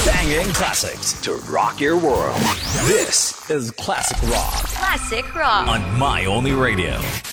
Banging classics to rock your world. This is Classic Rock Classic Rock on My Only Radio.